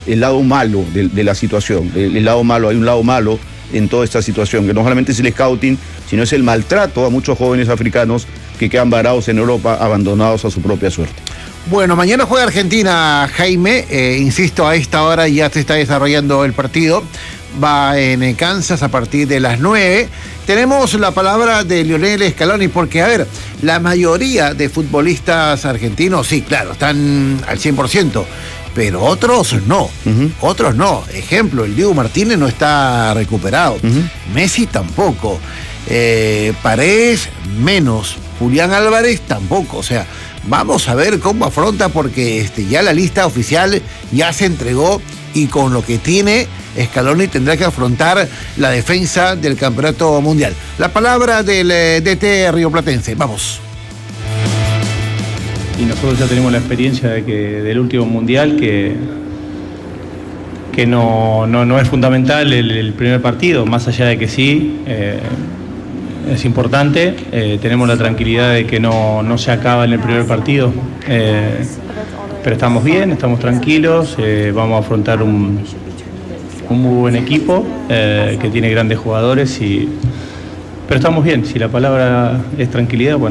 el lado malo de la situación. El lado malo, hay un lado malo en toda esta situación, que no solamente es el scouting, sino es el maltrato a muchos jóvenes africanos que quedan varados en Europa, abandonados a su propia suerte. Bueno, mañana juega Argentina, Jaime. Insisto, a esta hora ya se está desarrollando el partido. Va en Kansas a partir de las 9. Tenemos la palabra de Lionel Scaloni, porque, a ver, la mayoría de futbolistas argentinos, sí, claro, están al 100%, pero otros no. Otros no. Ejemplo, el Diego Martínez no está recuperado. Messi tampoco. Paredes menos. Julián Álvarez tampoco. O sea, vamos a ver cómo afronta, porque ya la lista oficial ya se entregó, y con lo que tiene, Scaloni tendrá que afrontar la defensa del campeonato mundial. La palabra del DT rioplatense. Vamos. Y nosotros ya tenemos la experiencia del último mundial, que no es fundamental el primer partido, más allá de que sí, es importante. Tenemos la tranquilidad de que no se acaba en el primer partido, pero estamos bien, estamos tranquilos, vamos a afrontar un muy buen equipo que tiene grandes jugadores, pero estamos bien. Si la palabra es tranquilidad, bueno.